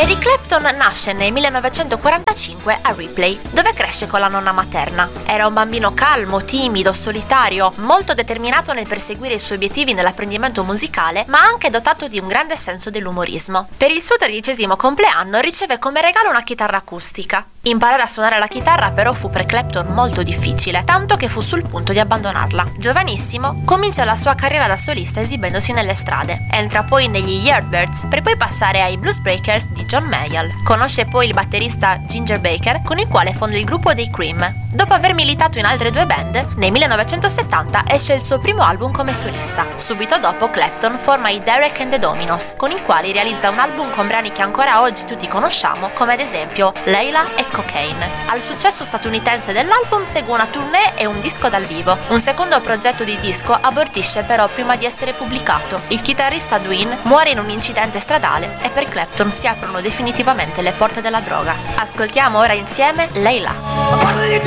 Eric Clapton nasce nel 1945 a Ripley, dove cresce con la nonna materna. Era un bambino calmo, timido, solitario, molto determinato nel perseguire i suoi obiettivi nell'apprendimento musicale, ma anche dotato di un grande senso dell'umorismo. Per il suo 13° compleanno riceve come regalo una chitarra acustica. Imparare a suonare la chitarra però fu per Clapton molto difficile, tanto che fu sul punto di abbandonarla. Giovanissimo, comincia la sua carriera da solista esibendosi nelle strade. Entra poi negli Yardbirds, per poi passare ai Blues Breakers di John Mayall. Conosce poi il batterista Ginger Baker, con il quale fonda il gruppo dei Cream. Dopo aver militato in altre 2 band, nel 1970 esce il suo primo album come solista. Subito dopo Clapton forma i Derek and the Dominos, con il quale realizza un album con brani che ancora oggi tutti conosciamo, come ad esempio Layla e Cocaine. Al successo statunitense dell'album segue una tournée e un disco dal vivo. Un secondo progetto di disco abortisce però prima di essere pubblicato. Il chitarrista Dwayne muore in un incidente stradale e per Clapton si aprono definitivamente le porte della droga. Ascoltiamo ora insieme Layla.